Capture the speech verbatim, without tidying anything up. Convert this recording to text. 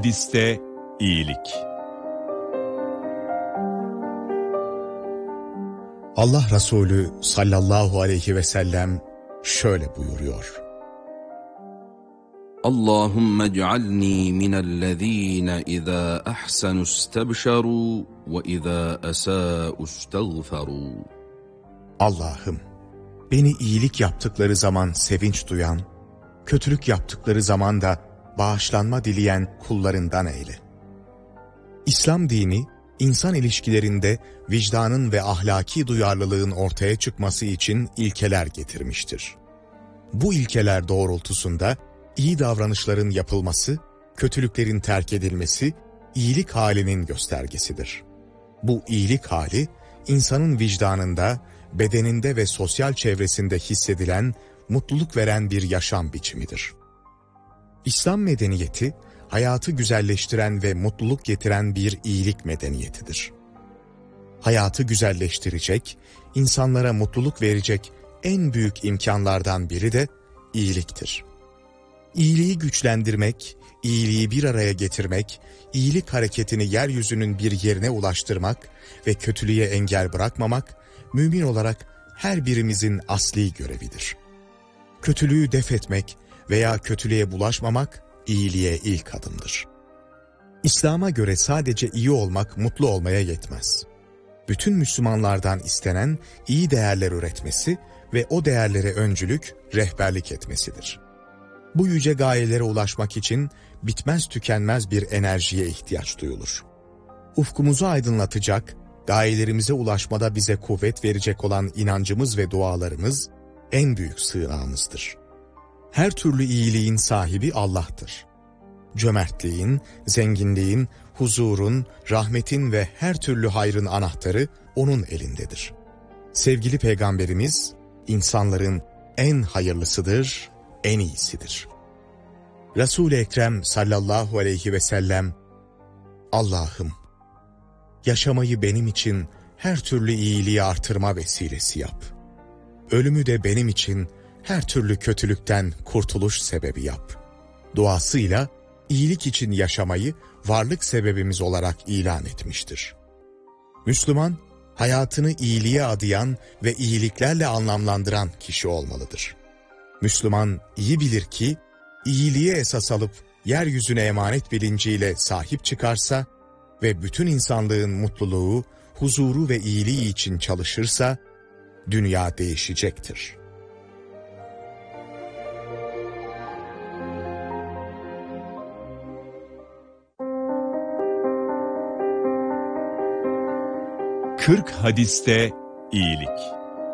hadiste iyilik. Allah Resulü sallallahu aleyhi ve sellem şöyle buyuruyor: Allahümme ec'alni minellezîne izâ ahsenu istebşerû ve izâ esâ'u istağferû. Allah'ım, beni iyilik yaptıkları zaman sevinç duyan, kötülük yaptıkları zaman da bağışlanma dileyen kullarından eyle. İslam dini, insan ilişkilerinde vicdanın ve ahlaki duyarlılığın ortaya çıkması için ilkeler getirmiştir. Bu ilkeler doğrultusunda iyi davranışların yapılması, kötülüklerin terk edilmesi, iyilik halinin göstergesidir. Bu iyilik hali, insanın vicdanında, bedeninde ve sosyal çevresinde hissedilen, mutluluk veren bir yaşam biçimidir. İslam medeniyeti, hayatı güzelleştiren ve mutluluk getiren bir iyilik medeniyetidir. Hayatı güzelleştirecek, insanlara mutluluk verecek en büyük imkanlardan biri de iyiliktir. İyiliği güçlendirmek, iyiliği bir araya getirmek, iyilik hareketini yeryüzünün bir yerine ulaştırmak ve kötülüğe engel bırakmamak, mümin olarak her birimizin asli görevidir. Kötülüğü def etmek veya kötülüğe bulaşmamak, iyiliğe ilk adımdır. İslam'a göre sadece iyi olmak mutlu olmaya yetmez. Bütün Müslümanlardan istenen iyi değerler üretmesi ve o değerlere öncülük, rehberlik etmesidir. Bu yüce gayelere ulaşmak için bitmez tükenmez bir enerjiye ihtiyaç duyulur. Ufkumuzu aydınlatacak, gayelerimize ulaşmada bize kuvvet verecek olan inancımız ve dualarımız en büyük sığınağımızdır. Her türlü iyiliğin sahibi Allah'tır. Cömertliğin, zenginliğin, huzurun, rahmetin ve her türlü hayrın anahtarı O'nun elindedir. Sevgili Peygamberimiz, insanların en hayırlısıdır, en iyisidir. Resul-i Ekrem sallallahu aleyhi ve sellem, Allah'ım, yaşamayı benim için her türlü iyiliği artırma vesilesi yap. Ölümü de benim için her türlü kötülükten kurtuluş sebebi yap. Duasıyla iyilik için yaşamayı varlık sebebimiz olarak ilan etmiştir. Müslüman, hayatını iyiliğe adayan ve iyiliklerle anlamlandıran kişi olmalıdır. Müslüman iyi bilir ki, iyiliğe esas alıp yeryüzüne emanet bilinciyle sahip çıkarsa ve bütün insanlığın mutluluğu, huzuru ve iyiliği için çalışırsa, dünya değişecektir. kırk hadiste iyilik.